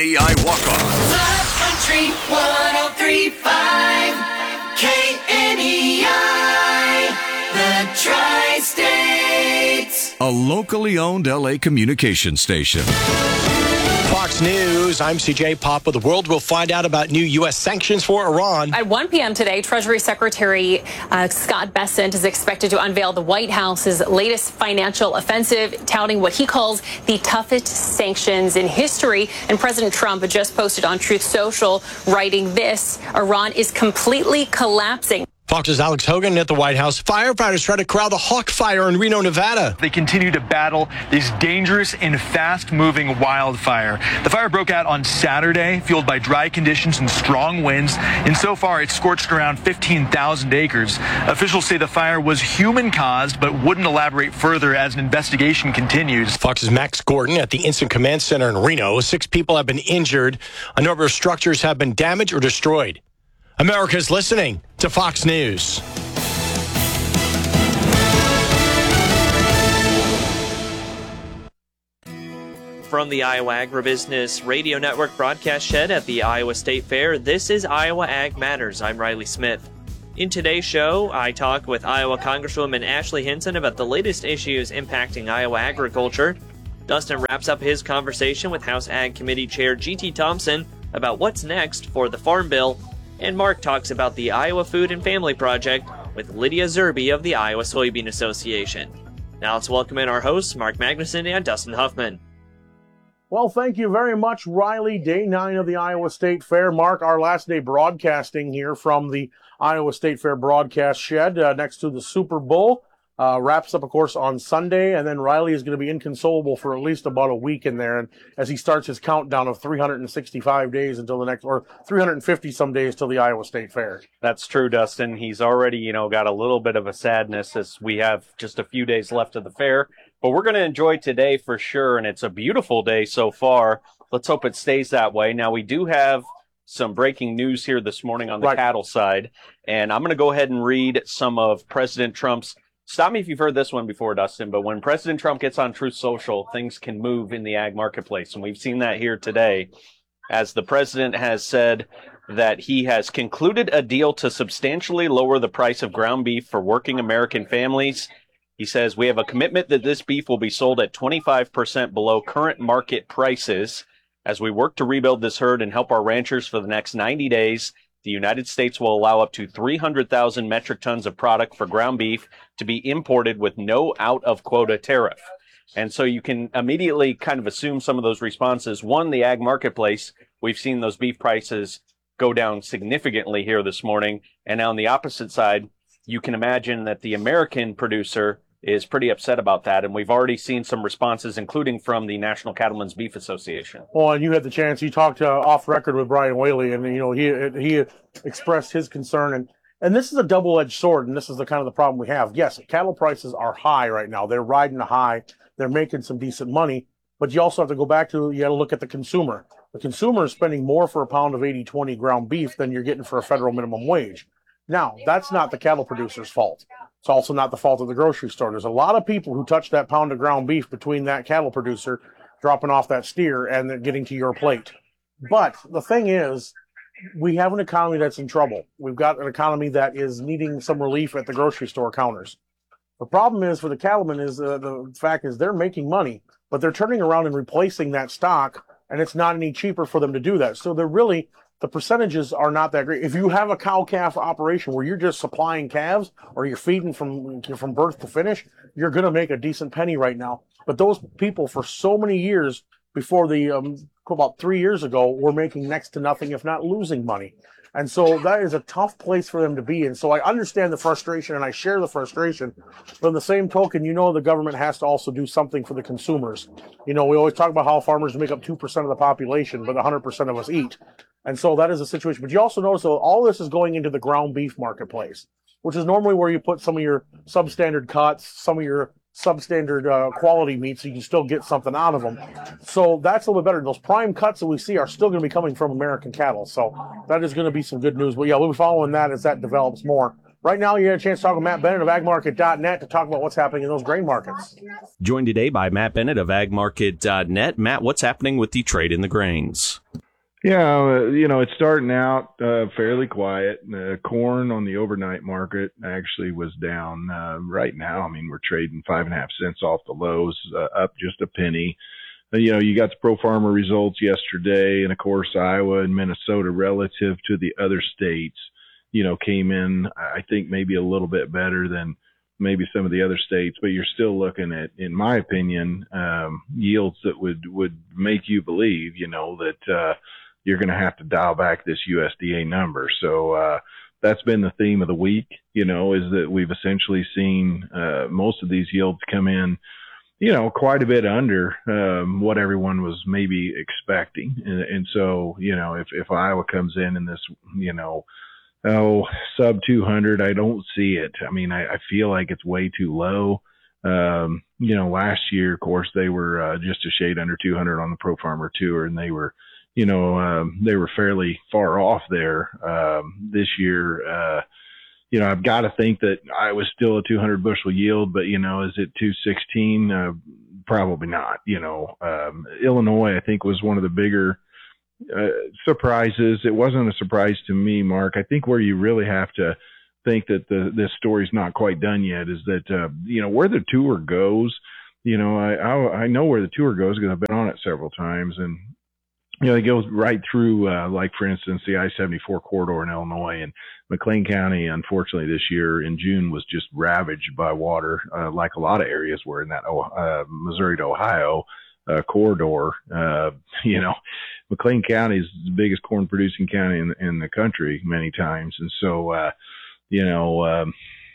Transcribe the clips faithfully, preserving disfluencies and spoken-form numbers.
A I Walk-On. Love Country one oh three point five K N E I, the Tri-States. A locally owned L A communication station. Fox News, I'm C J Pop. The world will find out about new U S sanctions for Iran. At one p.m. today, Treasury Secretary uh, Scott Bessent is expected to unveil the White House's latest financial offensive, touting what he calls the toughest sanctions in history. And President Trump just posted on Truth Social, writing this: Iran is completely collapsing. Fox's Alex Hogan at the White House. Firefighters try to corral the Hawk fire in Reno, Nevada. They continue to battle this dangerous and fast-moving wildfire. The fire broke out on Saturday, fueled by dry conditions and strong winds, and so far it's scorched around fifteen thousand acres. Officials say the fire was human-caused, but wouldn't elaborate further as an investigation continues. Fox's Max Gordon at the Instant Command Center in Reno. Six people have been injured. A number of structures have been damaged or destroyed. America's listening to Fox News. From the Iowa Agribusiness Radio Network broadcast shed at the Iowa State Fair, this is Iowa Ag Matters. I'm Riley Smith. In today's show, I talk with Iowa Congresswoman Ashley Hinson about the latest issues impacting Iowa agriculture. Dustin wraps up his conversation with House Ag Committee Chair G T Thompson about what's next for the Farm Bill. And Mark talks about the Iowa Food and Family Project with Lydia Zerby of the Iowa Soybean Association. Now let's welcome in our hosts, Mark Magnuson and Dustin Huffman. Well, thank you very much, Riley. Day nine of the Iowa State Fair. Mark, our last day broadcasting here from the Iowa State Fair broadcast shed uh, next to the Super Bowl. Uh, wraps up, of course, on Sunday, and then Riley is going to be inconsolable for at least about a week in there, and as he starts his countdown of three hundred sixty-five days until the next, or three hundred fifty some days till the Iowa State Fair. That's true, Dustin. He's already, you know, got a little bit of a sadness as we have just a few days left of the fair, but we're going to enjoy today for sure, and it's a beautiful day so far. Let's hope it stays that way. Now, we do have some breaking news here this morning on the Right. cattle side, and I'm going to go ahead and read some of President Trump's. Stop me if you've heard this one before, Dustin, but when President Trump gets on Truth Social, things can move in the ag marketplace, and we've seen that here today, as the president has said that he has concluded a deal to substantially lower the price of ground beef for working American families. He says, we have a commitment that this beef will be sold at twenty-five percent below current market prices. As we work to rebuild this herd and help our ranchers for the next ninety days, the United States will allow up to three hundred thousand metric tons of product for ground beef to be imported with no out-of-quota tariff. And so you can immediately kind of assume some of those responses. One, the ag marketplace, we've seen those beef prices go down significantly here this morning. And on the opposite side, you can imagine that the American producer is pretty upset about that, and we've already seen some responses, including from the National Cattlemen's Beef Association. Well, and you had the chance, you talked uh, off record with Brian Whaley, and, you know, he he expressed his concern, and, and this is a double-edged sword, and this is the kind of the problem we have. Yes, cattle prices are high right now. They're riding a high. They're making some decent money, but you also have to go back to, you got to look at the consumer. The consumer is spending more for a pound of eighty twenty ground beef than you're getting for a federal minimum wage. Now, that's not the cattle producer's fault. It's also not the fault of the grocery store. There's a lot of people who touch that pound of ground beef between that cattle producer dropping off that steer and then getting to your plate. But the thing is, we have an economy that's in trouble. We've got an economy that is needing some relief at the grocery store counters. The problem is for the cattlemen is uh, the fact is they're making money, but they're turning around and replacing that stock, and it's not any cheaper for them to do that. So they're really, the percentages are not that great. If you have a cow-calf operation where you're just supplying calves or you're feeding from from birth to finish, you're going to make a decent penny right now. But those people for so many years before the, um, about three years ago, were making next to nothing, if not losing money. And so that is a tough place for them to be in. So I understand the frustration, and I share the frustration. But in the same token, you know the government has to also do something for the consumers. You know, we always talk about how farmers make up two percent of the population, but one hundred percent of us eat. And so that is a situation. But you also notice that all this is going into the ground beef marketplace, which is normally where you put some of your substandard cuts, some of your substandard uh, quality meats, so you can still get something out of them. So that's a little bit better. Those prime cuts that we see are still going to be coming from American cattle. So that is going to be some good news. But yeah, we'll be following that as that develops more. Right now, you had a chance to talk with Matt Bennett of ag market dot net to talk about what's happening in those grain markets. Joined today by Matt Bennett of ag market dot net. Matt, what's happening with the trade in the grains? Yeah, uh, you know, it's starting out uh, fairly quiet. Uh, corn on the overnight market actually was down uh, right now. I mean, we're trading five and a half cents off the lows, uh, up just a penny. Uh, you know, you got the Pro Farmer results yesterday, and of course, Iowa and Minnesota relative to the other states, you know, came in, I think, maybe a little bit better than maybe some of the other states, but you're still looking at, in my opinion, um, yields that would, would make you believe, you know, that, uh, you're going to have to dial back this U S D A number. So, uh, that's been the theme of the week, you know, is that we've essentially seen, uh, most of these yields come in, you know, quite a bit under, um, what everyone was maybe expecting. And, and so, you know, if, if Iowa comes in in this, you know, oh, sub two hundred, I don't see it. I mean, I, I feel like it's way too low. Um, you know, last year, of course, they were, uh, just a shade under two hundred on the Pro Farmer Tour, and they were, you know, um, they were fairly far off there. Um, this year, uh, you know, I've got to think that I was still a two hundred bushel yield, but, you know, is it two sixteen? Uh, probably not. You know, um, Illinois, I think, was one of the bigger uh, surprises. It wasn't a surprise to me, Mark. I think where you really have to think that the, this story's not quite done yet is that, uh, you know, where the tour goes, you know, I, I, I know where the tour goes because I've been on it several times, and, you know, it goes right through, uh, like, for instance, the I seventy-four corridor in Illinois, and McLean County, unfortunately, this year in June was just ravaged by water, uh, like a lot of areas were in that uh, Missouri to Ohio uh, corridor. Uh, you know, McLean County is the biggest corn producing county in, in the country many times. And so, uh, you know, um,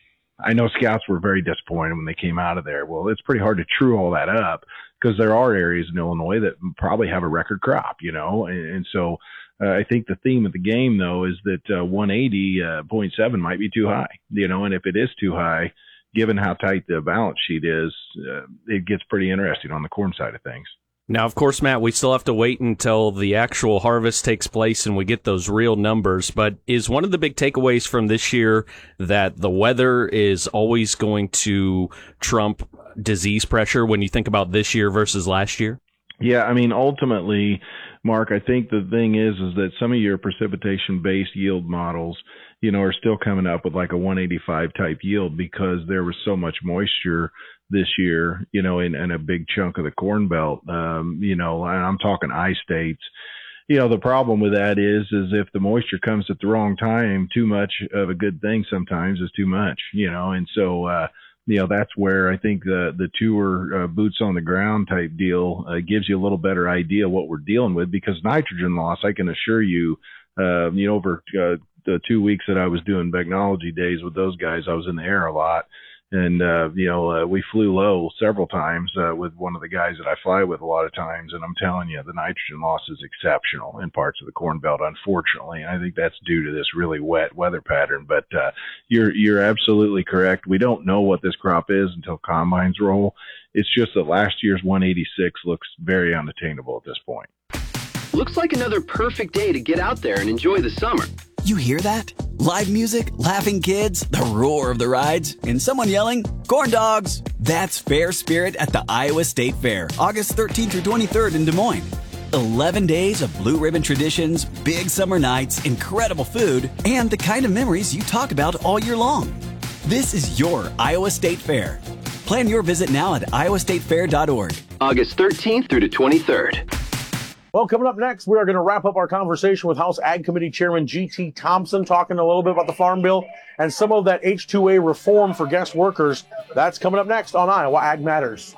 I know scouts were very disappointed when they came out of there. Well, it's pretty hard to true all that up, because there are areas in Illinois that probably have a record crop, you know, and, and so uh, I think the theme of the game, though, is that uh, one eighty point seven might be too high, you know, and if it is too high, given how tight the balance sheet is, uh, it gets pretty interesting on the corn side of things. Now, of course, Matt, we still have to wait until the actual harvest takes place and we get those real numbers. But is one of the big takeaways from this year that the weather is always going to trump disease pressure when you think about this year versus last year? Yeah, I mean, ultimately, Mark, I think the thing is, is that some of your precipitation-based yield models, you know, are still coming up with like a one eighty-five type yield because there was so much moisture this year, you know, in, in a big chunk of the Corn Belt, um, you know, and I'm talking I states. You know, the problem with that is, is if the moisture comes at the wrong time, too much of a good thing sometimes is too much, you know, and so, uh, you know, that's where I think the, the tour uh, boots on the ground type deal uh, gives you a little better idea what we're dealing with, because nitrogen loss, I can assure you, uh, you know, over uh, the two weeks that I was doing Begnology days with those guys, I was in the air a lot. And, uh, you know, uh, we flew low several times uh, with one of the guys that I fly with a lot of times. And I'm telling you, the nitrogen loss is exceptional in parts of the Corn Belt, unfortunately. And I think that's due to this really wet weather pattern. But uh, you're you're absolutely correct. We don't know what this crop is until combines roll. It's just that last year's one eighty-six looks very unattainable at this point. Looks like another perfect day to get out there and enjoy the summer. You hear that? Live music, laughing kids, the roar of the rides, and someone yelling, "Corn dogs!" That's Fair Spirit at the Iowa State Fair, August thirteenth through twenty-third in Des Moines. eleven days of blue ribbon traditions, big summer nights, incredible food, and the kind of memories you talk about all year long. This is your Iowa State Fair. Plan your visit now at iowa state fair dot org. August thirteenth through the twenty-third. Well, coming up next, we are going to wrap up our conversation with House Ag Committee Chairman G T Thompson, talking a little bit about the Farm Bill and some of that H two A reform for guest workers. That's coming up next on Iowa Ag Matters.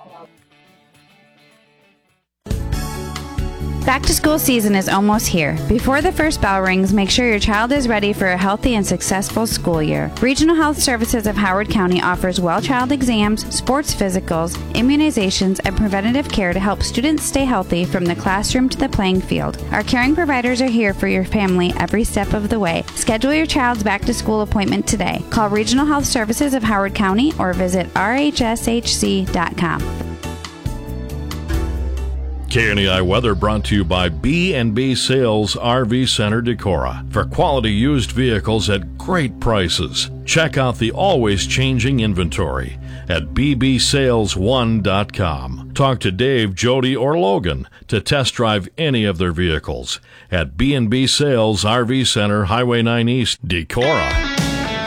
Back to school season is almost here. Before the first bell rings, make sure your child is ready for a healthy and successful school year. Regional Health Services of Howard County offers well child exams, sports physicals, immunizations, and preventative care to help students stay healthy from the classroom to the playing field. Our caring providers are here for your family every step of the way. Schedule your child's back to school appointment today. Call Regional Health Services of Howard County or visit r h s h c dot com. K N E I weather brought to you by B and B Sales R V Center Decorah. For quality used vehicles at great prices, check out the always changing inventory at b b sales one dot com. Talk to Dave, Jody, or Logan to test drive any of their vehicles at B and B Sales R V Center, Highway nine East, Decorah.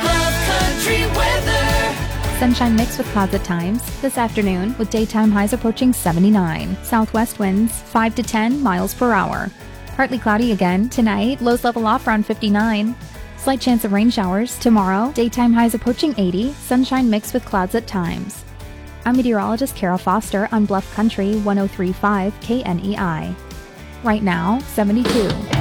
Sunshine mixed with clouds at times this afternoon with daytime highs approaching seventy-nine. Southwest winds five to ten miles per hour. Partly cloudy again tonight, lows level off around fifty-nine. Slight chance of rain showers tomorrow, daytime highs approaching eighty, sunshine mixed with clouds at times. I'm meteorologist Carol Foster on Bluff Country one oh three point five K N E I. Right now, seventy-two.